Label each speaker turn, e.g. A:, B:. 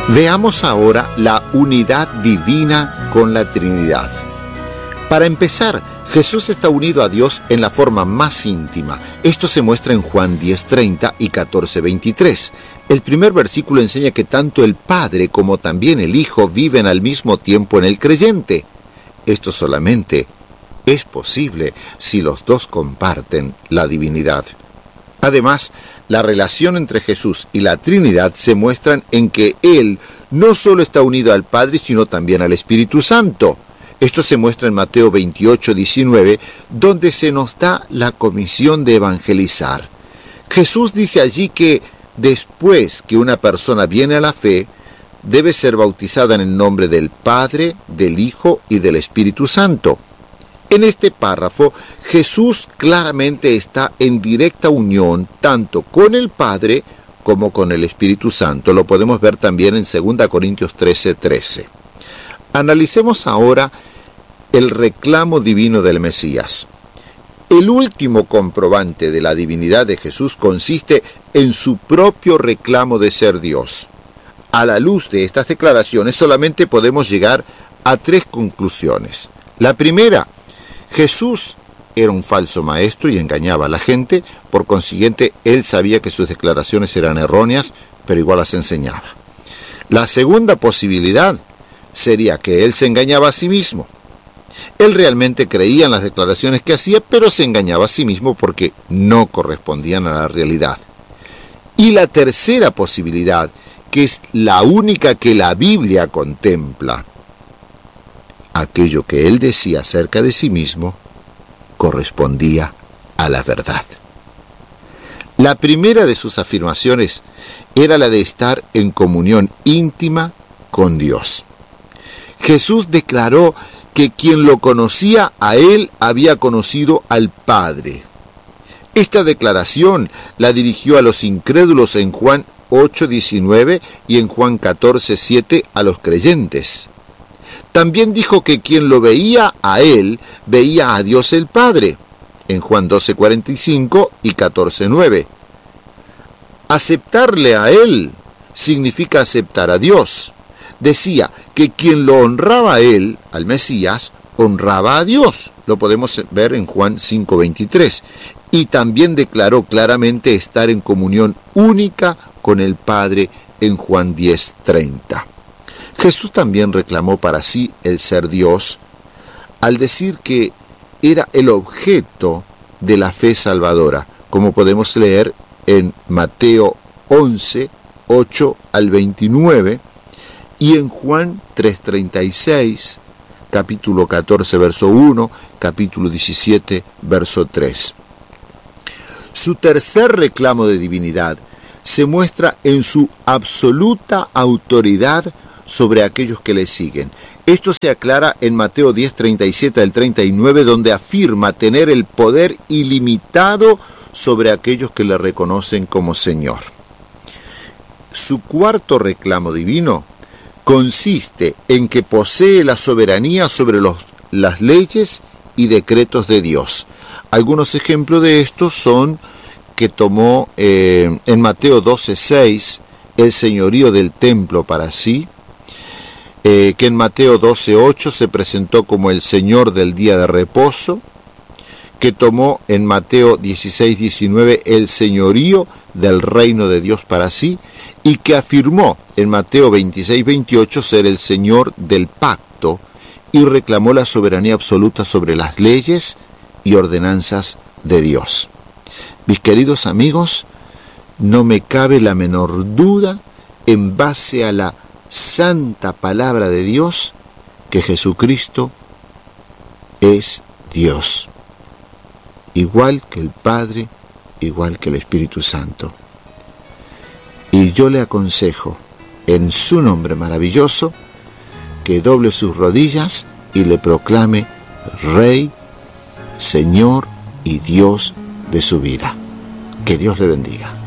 A: Veamos ahora la unidad divina con la Trinidad. Para empezar, Jesús está unido a Dios en la forma más íntima. Esto se muestra en Juan 10:30 y 14:23. El primer versículo enseña que tanto el Padre como también el Hijo viven al mismo tiempo en el creyente. Esto solamente es posible si los dos comparten la divinidad. Además, la relación entre Jesús y la Trinidad se muestran en que Él no solo está unido al Padre, sino también al Espíritu Santo. Esto se muestra en Mateo 28:19, donde se nos da la comisión de evangelizar. Jesús dice allí que después que una persona viene a la fe, debe ser bautizada en el nombre del Padre, del Hijo y del Espíritu Santo. En este párrafo, Jesús claramente está en directa unión tanto con el Padre como con el Espíritu Santo. Lo podemos ver también en 2 Corintios 13:13. Analicemos ahora el reclamo divino del Mesías. El último comprobante de la divinidad de Jesús consiste en su propio reclamo de ser Dios. A la luz de estas declaraciones solamente podemos llegar a 3 conclusiones. La primera: Jesús era un falso maestro y engañaba a la gente, por consiguiente, él sabía que sus declaraciones eran erróneas, pero igual las enseñaba. La segunda posibilidad sería que él se engañaba a sí mismo. Él realmente creía en las declaraciones que hacía, pero se engañaba a sí mismo porque no correspondían a la realidad. Y la tercera posibilidad, que es la única que la Biblia contempla: aquello que él decía acerca de sí mismo correspondía a la verdad. La primera de sus afirmaciones era la de estar en comunión íntima con Dios. Jesús declaró que quien lo conocía a él había conocido al Padre. Esta declaración la dirigió a los incrédulos en Juan 8:19 y en Juan 14:7 a los creyentes. También dijo que quien lo veía a él, veía a Dios el Padre, en Juan 12:45 y 14:9. Aceptarle a él significa aceptar a Dios. Decía que quien lo honraba a él, al Mesías, honraba a Dios. Lo podemos ver en Juan 5:23. Y también declaró claramente estar en comunión única con el Padre en Juan 10:30. Jesús también reclamó para sí el ser Dios al decir que era el objeto de la fe salvadora, como podemos leer en Mateo 11:8 al 29 y en Juan 3:36, capítulo 14, verso 1, capítulo 17, verso 3. Su tercer reclamo de divinidad se muestra en su absoluta autoridad sobre aquellos que le siguen. Esto se aclara en Mateo 10:37 al 39, donde afirma tener el poder ilimitado sobre aquellos que le reconocen como Señor. Su cuarto reclamo divino consiste en que posee la soberanía sobre las leyes y decretos de Dios. Algunos ejemplos de estos son que tomó en Mateo 12:6 el señorío del templo para sí, que en Mateo 12:8 se presentó como el Señor del día de reposo, que tomó en Mateo 16:19 el señorío del reino de Dios para sí, y que afirmó en Mateo 26:28 ser el Señor del pacto, y reclamó la soberanía absoluta sobre las leyes y ordenanzas de Dios. Mis queridos amigos, no me cabe la menor duda, en base a la santa palabra de Dios, que Jesucristo es Dios, igual que el Padre, igual que el Espíritu Santo. Y yo le aconsejo, en su nombre maravilloso, que doble sus rodillas y le proclame Rey, Señor y Dios de su vida. Que Dios le bendiga.